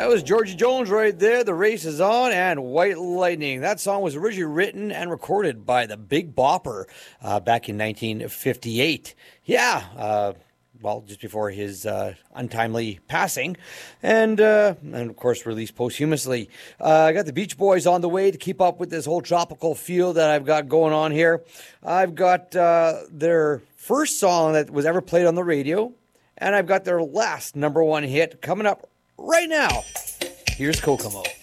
That was Georgie Jones right there. The Race is On and White Lightning. That song was originally written and recorded by the Big Bopper back in 1958. Yeah, well, just before his untimely passing, and of course released posthumously. I got the Beach Boys on the way to keep up with this whole tropical feel that I've got going on here. I've got their first song that was ever played on the radio, and I've got their last number one hit coming up right now. Here's Kokomo.